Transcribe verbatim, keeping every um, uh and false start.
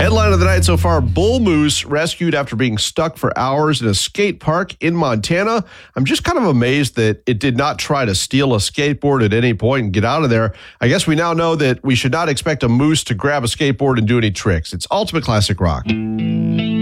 Headline of the night so far, bull moose rescued after being stuck for hours in a skate park in Montana. I'm just kind of amazed that it did not try to steal a skateboard at any point and get out of there. I guess we now know that we should not expect a moose to grab a skateboard and do any tricks. It's Ultimate Classic Rock.